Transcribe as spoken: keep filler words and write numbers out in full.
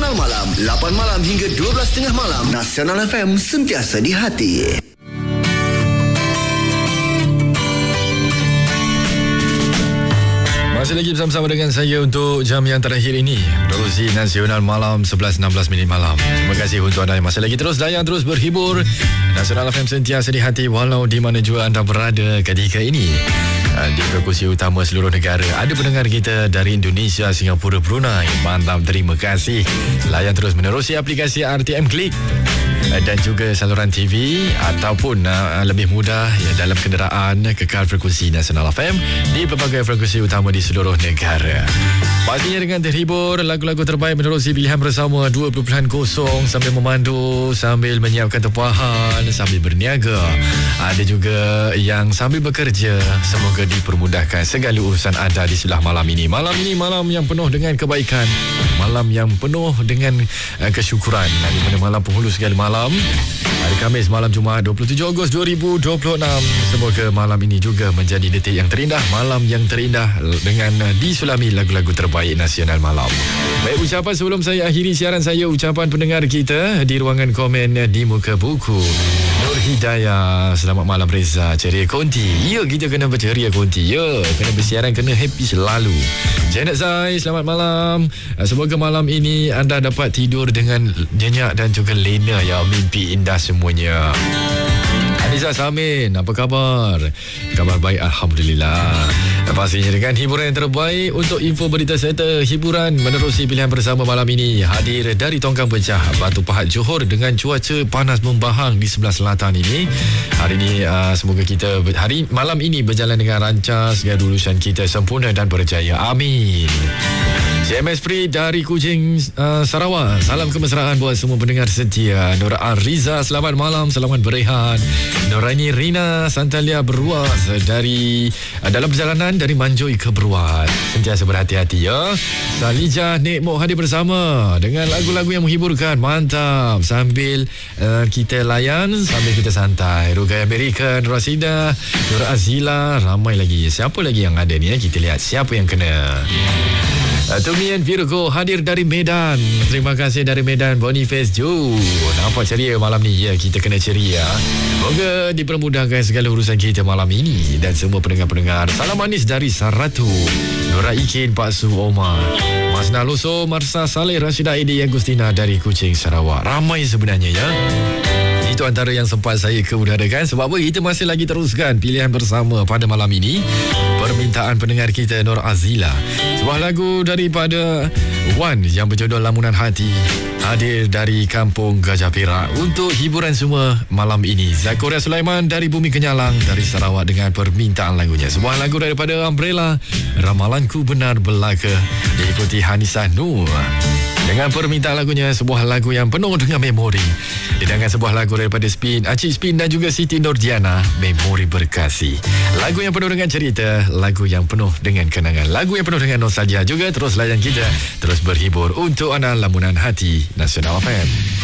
Nasional Malam, lapan malam hingga dua belas tiga puluh malam. Nasional F M, sentiasa di hati. Masih lagi bersama-sama dengan saya untuk jam yang terakhir ini, menerusi Nasional Malam sebelas enam belas minit malam. Terima kasih untuk anda yang masih lagi terus layan, terus berhibur. Nasional F M sentiasa di hati walau di mana jua anda berada ketika ini. Di frekuensi utama seluruh negara. Ada pendengar kita dari Indonesia, Singapura, Brunei. Mantap, terima kasih. Layan terus menerusi aplikasi R T M Klik dan juga saluran T V ataupun uh, lebih mudah ya, dalam kenderaan kekal frekuensi Nasional F M di pelbagai frekuensi utama di seluruh negara. Pastinya dengan terhibur, lagu-lagu terbaik menerusi pilihan bersama dua puluh kosong sambil memandu, sambil menyiapkan tempahan, sambil berniaga. Ada juga yang sambil bekerja. Semoga dipermudahkan segala urusan anda di sebelah malam ini. Malam ini malam yang penuh dengan kebaikan, malam yang penuh dengan uh, kesyukuran. Di mana malam penghulu segala malam, hari Khamis malam Jumaat dua puluh tujuh Ogos dua ribu dua puluh enam. Semoga malam ini juga menjadi detik yang terindah, malam yang terindah dengan uh, disulami lagu-lagu terbaik Nasional Malam. Baik, ucapan sebelum saya akhiri siaran saya, ucapan pendengar kita di ruangan komen di muka buku. Nur Hidayah, selamat malam Reza, ceria konti. Ya, kita kena berceria konti. Ya, kena bersiaran, kena happy selalu. Janet Zai, selamat malam. Semoga malam ini anda dapat tidur dengan nyenyak dan juga lena ya. Mimpi indah semuanya. Anissa Samin, apa khabar? Khabar baik, Alhamdulillah. Pastinya dengan hiburan yang terbaik untuk info berita serta hiburan menerusi pilihan bersama malam ini. Hadir dari Tongkang Pecah, Batu Pahat, Johor dengan cuaca panas membahang di sebelah selatan ini. Hari ini uh, semoga kita hari malam ini berjalan dengan lancar, segala urusan kita sempurna dan berjaya. Amin. C M S Free dari Kuching, uh, Sarawak. Salam kemesraan buat semua pendengar setia. Nur Ariza, selamat malam, selamat berehat. Nuraini Rina Santalia Beruas dari uh, dalam perjalanan dari Manjoi ke Beruas. Sentiasa berhati-hati ya. Salijah Nekmo hadir bersama dengan lagu-lagu yang menghiburkan. Mantap. Sambil uh, kita layan, sambil kita santai. Rugai American, Rasida, Nur Azila, ramai lagi. Siapa lagi yang ada ni? Eh? Kita lihat siapa yang kena. Uh, Tumian Virgo hadir dari Medan. Terima kasih dari Medan, Boniface Ju. Nampak ceria malam ni. Ya, kita kena ceria. Moga dipermudahkan segala urusan kita malam ini. Dan semua pendengar-pendengar, salam manis dari Saratu, Nora Ikin, Pak Su Omar, Mas Naluso, Marsa Saleh, Rashida Edi Agustina dari Kuching, Sarawak. Ramai sebenarnya ya. Itu antara yang sempat saya keudarakan. Sebab apa? Kita masih lagi teruskan pilihan bersama pada malam ini. Permintaan pendengar kita Nur Azila, sebuah lagu daripada Wan yang berjudul Lamunan Hati, hadir dari Kampung Gajah Perak untuk hiburan semua malam ini. Zakoria Sulaiman dari Bumi Kenyalang dari Sarawak dengan permintaan lagunya. Sebuah lagu daripada Umbrella, Ramalanku Benar Belaka, diikuti Hanisah Nur dengan permintaan lagunya, sebuah lagu yang penuh dengan memori. Dengan sebuah lagu daripada Spin, Acik Spin dan juga Siti Nurdiana, Memori Berkasih. Lagu yang penuh dengan cerita, lagu yang penuh dengan kenangan, lagu yang penuh dengan nostalgia juga. Terus layan kita, terus berhibur untuk anda. Lamunan Hati, Nasional F M.